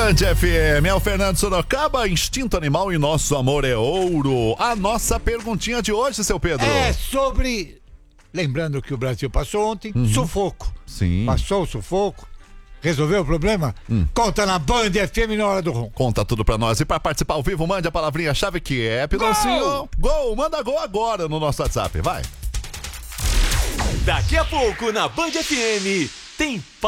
Band FM, é o Fernando Sorocaba, Instinto Animal e Nosso Amor é Ouro. A nossa perguntinha de hoje, seu Pedro. É sobre, lembrando que o Brasil passou ontem, sufoco. Sim. Passou o sufoco, resolveu o problema? Conta na Band FM na hora do ronco. Conta tudo pra nós. E pra participar ao vivo, mande a palavrinha-chave que é Pidoncinho. Gol! Manda gol agora no nosso WhatsApp, vai. Daqui a pouco na Band FM tem